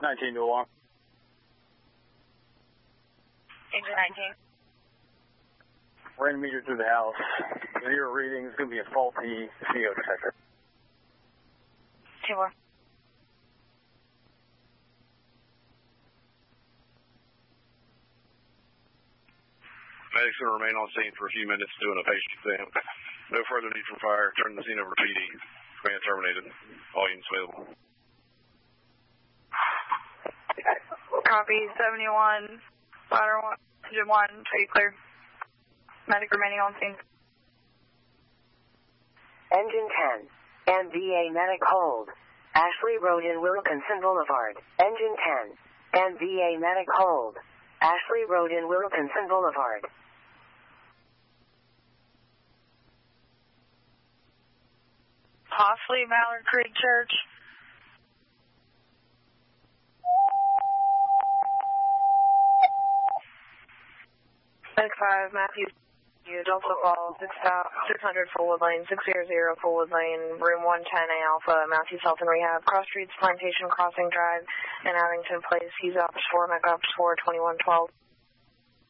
19 to alarm. Engine 19. Ran meter through the house. Zero reading is going to be a faulty CO detector. 2-4. Medic's going to remain on scene for a few minutes doing a patient exam. No further need for fire. Turn the scene over to PD. Command terminated. All units available. Copy 71. Ladder 1, engine 1, pretty clear. Medic remaining on scene. Engine 10. MVA medic hold. Ashley Road in Wilkinson Boulevard. Engine 10. MVA medic hold. Ashley Road in Wilkinson Boulevard. Possibly Mallard Creek Church. Medic 5, Matthew, Delta Falls, 600 Fullwood Lane, 600 Fullwood Lane, room 110 Alpha, Matthews Health and Rehab, Cross Streets, Plantation Crossing Drive, and Abington Place. He's Ops 4, Mech Ops 4, 2112.